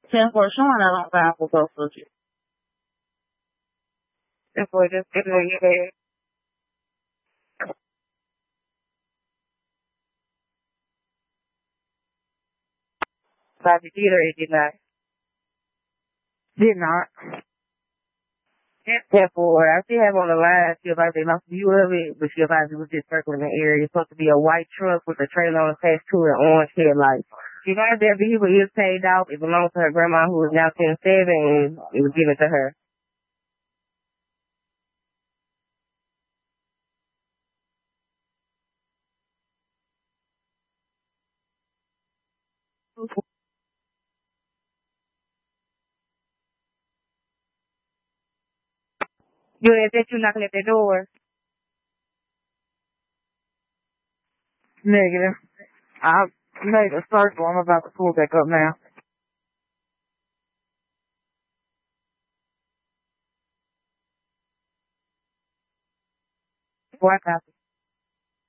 10-4showing that on file for both of you. 10-4 just give me your bed. But you did or you did not? Did not. 10-4. I still have on the line. She about to knock view of it, but she about to was just circling the area. It's supposed to be a white truck with a trailer attached to it, orange headlights. She knows that vehicle is paid off. It belongs to her grandma, who is now 10-7, and it was given to her. You had that you knocking at the door. Negative. I made a circle. I'm about to pull back up now. What happened?